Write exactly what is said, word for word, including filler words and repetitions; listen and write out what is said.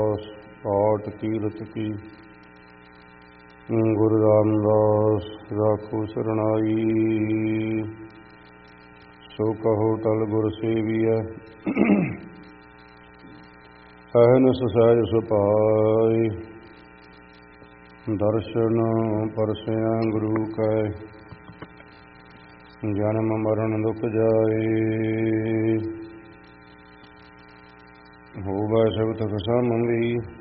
पाठ कीरत की गुरु रामदास राखो शरणाई। सो कहो तल गुर सेविय अहन सहज सुपाय। दर्शन परसया गुरु कै जन्म मरण दुख जाए। होवै सब तक सामंगी